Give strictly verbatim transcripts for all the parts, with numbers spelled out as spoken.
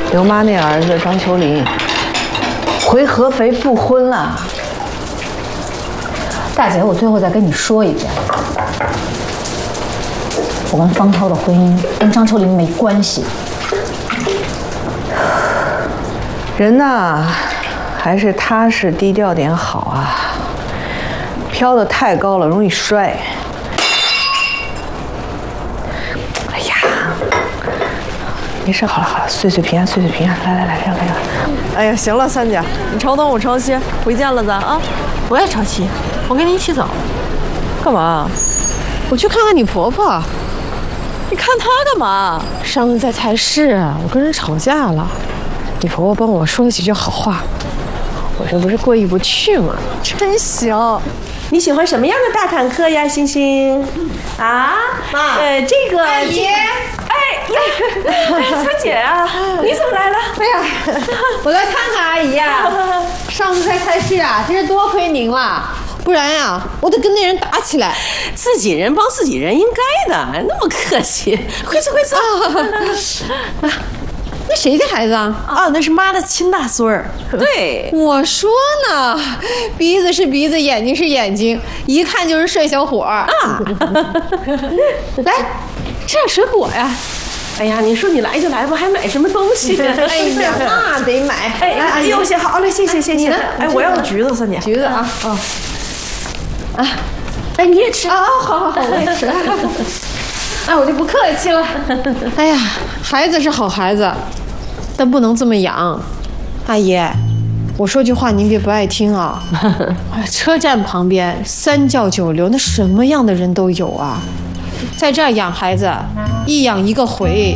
刘妈那儿子张秋林回合肥复婚了。 大姐，我最后再跟你说一遍，我跟方涛的婚姻跟张秋林没关系。 人呐，还是踏实低调点好啊，飘得太高了容易摔。哎呀，没事，好了好了，岁岁平安，岁岁平安，来来来，让开让开。 哎呀，行了，三姐，你超东我超西，回见了咱啊！ 我也超西，我跟你一起走。 干嘛？ 我去看看你婆婆。 你看她干嘛？ 上次在菜市，我跟人吵架了，你婆婆帮我说了几句好话，我这不是过意不去吗？ 真行。你喜欢什么样的大坦克呀，欣欣？啊，妈，呃，这个阿姨， 哎呀，三姐啊，你怎么来了？ 哎呀，我来看看阿姨呀。上次在菜市啊，真是多亏您了，不然呀，我得跟那人打起来。 自己人帮自己人，应该的，那么客气。快坐，快坐。 啊，那谁家孩子啊？ 啊，那是妈的亲大孙儿。对， 我说呢，鼻子是鼻子，眼睛是眼睛，一看就是帅小伙儿啊。来，吃点水果呀。 哎呀，你说你来就来吧，还买什么东西？ 哎呀，那得买。 哎，哎呦，行，好嘞，谢谢，谢谢。哎，我要橘子，三姐。 橘子啊，哦， 啊，哎，你也吃啊？好好好，我也吃。哎，我就不客气了。哎呀，孩子是好孩子，但不能这么养。阿姨，我说句话您别不爱听啊。哎，车站旁边三教九流，那什么样的人都有啊。在这儿养孩子，一养一个回。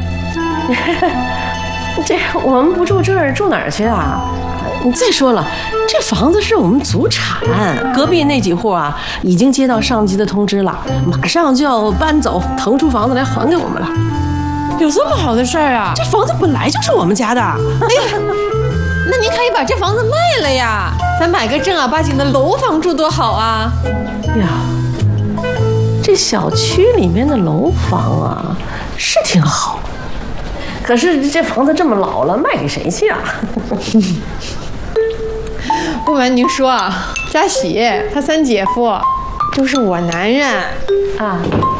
这我们不住这儿，住哪儿去啊？你再说了，这房子是我们祖产，隔壁那几户啊，已经接到上级的通知了，马上就要搬走，腾出房子来还给我们了。 有这么好的事儿啊？ 这房子本来就是我们家的。 哎呀，那您可以把这房子卖了呀，咱买个正儿八经的楼房住多好啊！ 呀，这小区里面的楼房啊，是挺好，可是这房子这么老了，卖给谁去啊？ 不瞒您说啊，佳喜他三姐夫就是我男人啊。